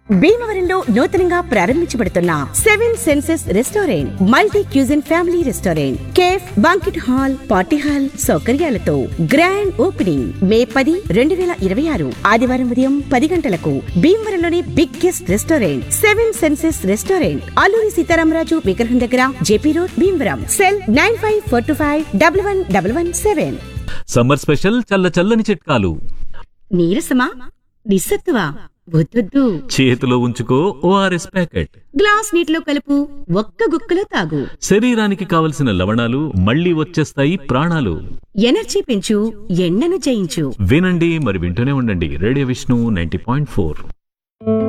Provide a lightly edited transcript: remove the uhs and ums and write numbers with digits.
భీమవరంలో నూతనంగా ప్రారంభించబడుతున్న 7 senses restaurant multi cuisine family restaurant cafe banquet hall party hall సౌకర్యాలతో grand opening మే 10, 2026 ఆదివారం ఉదయం 10 గంటలకు. భీమవరంలోని biggest restaurant 7 senses restaurant Alluri Sitaramaraju విగ్రహం దగ్గర JP road Bhimavaram. Cell 9542511117. Summer special చల్లని చిట్కాలు. నీరసమా నిస్సత్తువా వద్దొద్దు. చేతిలో ఉంచుకో ఓఆర్ఎస్ ప్యాకెట్. గ్లాస్ నీటిలో కలుపు ఒక్క గుక్కలో తాగు. శరీరానికి కావలసిన లవణాలు మళ్ళీ వచ్చేస్తాయి ప్రాణాలు. ఎనర్జీ పెంచు ఎండను జయించు. వినండి మరి వింటూనే ఉండండి రేడియో విష్ణు 90.4.